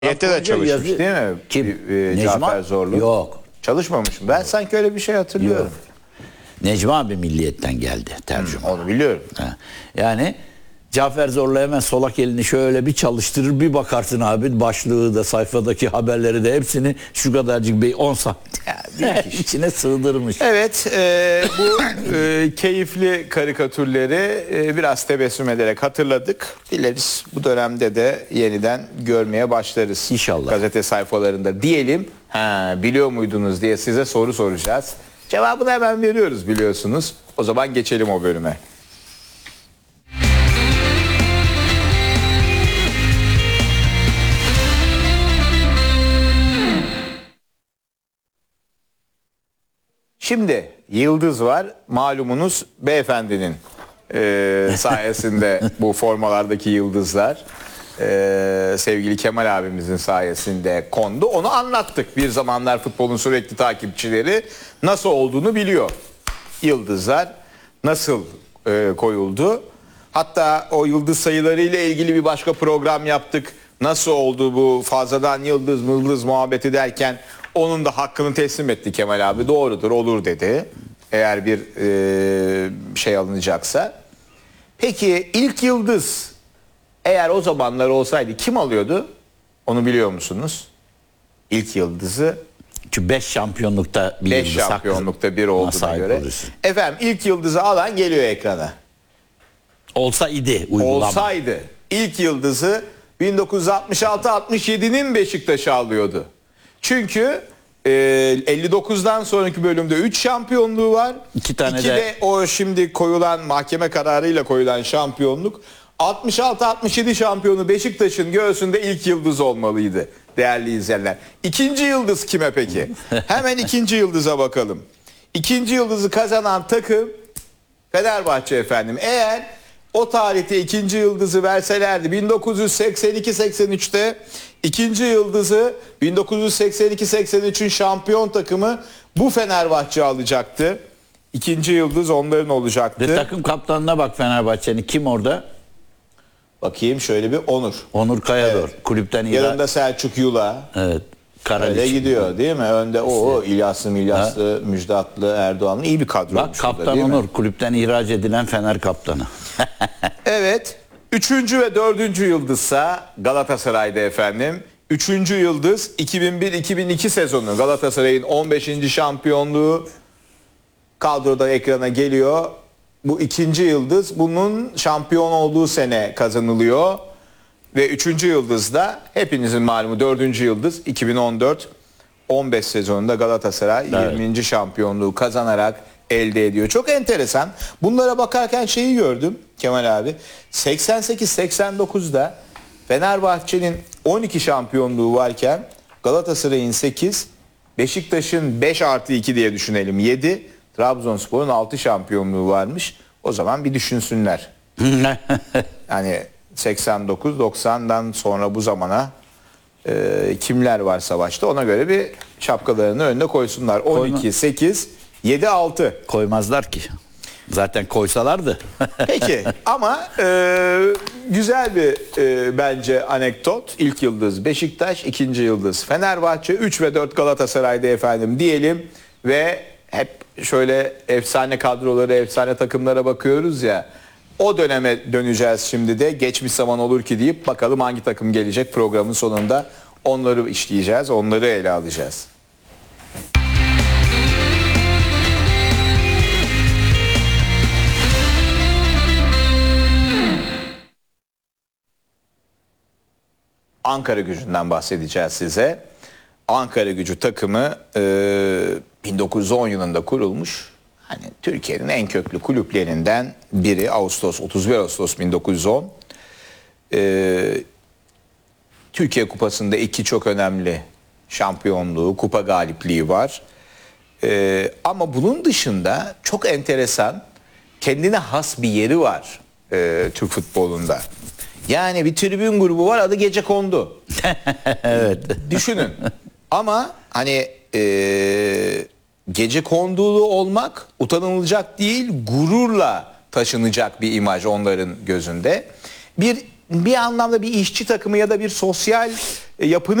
Yette de çalışmış değil mi? Kim? Cafer Zorlu. Yok. Çalışmamış mı? Ben sanki öyle bir şey hatırlıyorum. Yok. Necmi abi Milliyet'ten geldi tercüme. Onu biliyorum. Yani Cafer Zorlu hemen solak elini şöyle bir çalıştırır, bir bakarsın abi başlığı da sayfadaki haberleri de hepsini şu kadarcık 10 santim içine sığdırmış. Evet, bu keyifli karikatürleri biraz tebessüm ederek hatırladık. Dileriz bu dönemde de yeniden görmeye başlarız. İnşallah. Gazete sayfalarında diyelim. Biliyor muydunuz diye size soru soracağız. Cevabını hemen veriyoruz biliyorsunuz. O zaman geçelim o bölüme. Şimdi yıldız var malumunuz beyefendinin sayesinde bu formalardaki yıldızlar sevgili Kemal abimizin sayesinde kondu. Onu anlattık, bir zamanlar futbolun sürekli takipçileri nasıl olduğunu biliyor. Yıldızlar nasıl koyuldu, hatta o yıldız sayıları ile ilgili bir başka program yaptık. Nasıl oldu bu fazladan yıldız muhabbeti derken onun da hakkını teslim etti Kemal abi. Doğrudur, olur dedi. Eğer bir şey alınacaksa. Peki ilk yıldız eğer o zamanlar olsaydı kim alıyordu? Onu biliyor musunuz? İlk yıldızı. Çünkü 5 şampiyonlukta bir 5 şampiyonlukta bir olduğuna göre. Olursun. Efendim ilk yıldızı alan geliyor ekrana. Olsaydı uygulama. Olsaydı ilk yıldızı 1966-67'nin Beşiktaş'ı alıyordu. Çünkü 59'dan sonraki bölümde 3 şampiyonluğu var. 2 tane 2 de o şimdi koyulan mahkeme kararıyla koyulan şampiyonluk. 66-67 şampiyonu Beşiktaş'ın göğsünde ilk yıldız olmalıydı değerli izleyenler. İkinci yıldız kime peki? Hemen ikinci yıldıza bakalım. İkinci yıldızı kazanan takım Fenerbahçe efendim. Eğer o tarihte ikinci yıldızı verselerdi 1982-83'te ikinci yıldızı 1982-83'ün şampiyon takımı bu Fenerbahçe alacaktı. İkinci yıldız onların olacaktı. Ve takım kaptanına bak Fenerbahçe'nin, kim orada? Bakayım şöyle bir Onur. Onur Kayador. Evet. Kulüpten yanında Selçuk Yula. Evet. Öyle gidiyor değil mi? Önde o İlyaslı, Müjdatlı, Erdoğanlı iyi bir kadro. Bak kaptan Onur, kulüpten ihraç edilen Fener kaptanı. Evet. Üçüncü ve dördüncü yıldızsa Galatasaray'da efendim. Üçüncü yıldız 2001-2002 sezonu Galatasaray'ın 15. şampiyonluğu kadroda ekrana geliyor. Bu ikinci yıldız bunun şampiyon olduğu sene kazanılıyor. Ve üçüncü yıldız da hepinizin malumu dördüncü yıldız 2014-15 sezonunda Galatasaray 20. şampiyonluğu kazanarak elde ediyor. Çok enteresan. Bunlara bakarken şeyi gördüm Kemal abi. 88-89'da Fenerbahçe'nin 12 şampiyonluğu varken Galatasaray'ın 8, Beşiktaş'ın 5+2 diye düşünelim 7, Trabzonspor'un 6 şampiyonluğu varmış. O zaman bir düşünsünler. Yani 89-90'dan sonra bu zamana kimler var savaşta, ona göre bir şapkalarını önüne koysunlar. 12, 8, 7, 6. Koymazlar ki. Zaten koysalardı. Peki ama güzel bir bence anekdot. İlk yıldız Beşiktaş, ikinci yıldız Fenerbahçe, 3 ve 4 Galatasaray'da efendim diyelim. Ve hep şöyle efsane kadroları, efsane takımlara bakıyoruz ya. O döneme döneceğiz şimdi de, geçmiş zaman olur ki deyip bakalım hangi takım gelecek programın sonunda, onları işleyeceğiz, onları ele alacağız. Ankara Gücü'nden bahsedeceğiz size. Ankara Gücü takımı 1910 yılında kurulmuş. Hani Türkiye'nin en köklü kulüplerinden biri. 31 Ağustos 1910. Türkiye Kupası'nda 2 çok önemli şampiyonluğu, kupa galipliği var. Ama bunun dışında çok enteresan, kendine has bir yeri var Türk futbolunda. Yani bir tribün grubu var, adı Gecekondu. Evet. Düşünün. Ama hani Gecekondulu olmak utanılacak değil, gururla taşınacak bir imaj onların gözünde. Bir bir anlamda bir işçi takımı ya da bir sosyal yapının